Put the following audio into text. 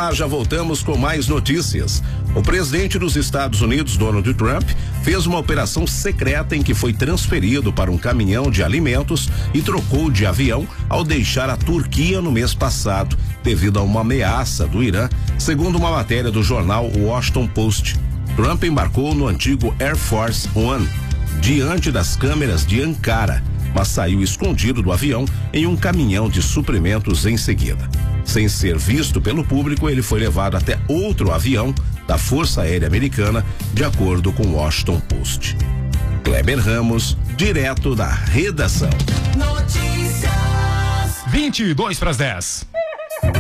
Já voltamos com mais notícias. O presidente dos Estados Unidos, Donald Trump, fez uma operação secreta em que foi transferido para um caminhão de alimentos e trocou de avião ao deixar a Turquia no mês passado, devido a uma ameaça do Irã, segundo uma matéria do jornal Washington Post. Trump embarcou no antigo Air Force One, diante das câmeras de Ankara, mas saiu escondido do avião em um caminhão de suprimentos em seguida. Sem ser visto pelo público, ele foi levado até outro avião da Força Aérea Americana, de acordo com o Washington Post. Kleber Ramos, direto da redação. Notícias 22 para as 10.